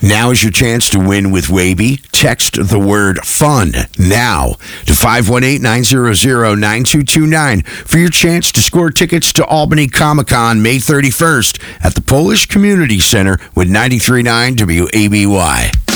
Now is your chance to win with Wavy. Text the word FUN now to 518-900-9229 for your chance to score tickets to Albany Comic-Con May 31st at the Polish Community Center with 93.9 WABY.